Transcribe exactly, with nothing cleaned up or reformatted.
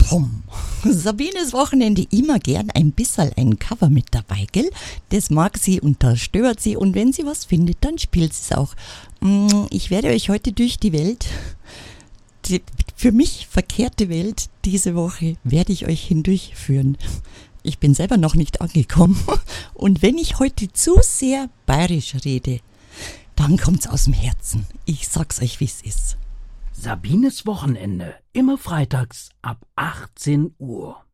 Komm, Sabines Wochenende immer gern ein bisschen ein Cover mit dabei, gell? Das mag sie und das stört sie und wenn sie was findet, dann spielt sie es auch. Ich werde euch heute durch die Welt, die für mich verkehrte Welt diese Woche, werde ich euch hindurchführen. Ich bin selber noch nicht angekommen und wenn ich heute zu sehr bayerisch rede, dann kommt's aus dem Herzen. Ich sag's euch, wie's ist. Sabines Wochenende, immer freitags ab achtzehn Uhr.